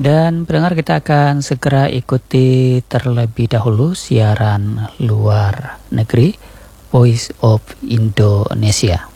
Dan pendengar, kita akan segera ikuti terlebih dahulu siaran luar negeri Voice of Indonesia.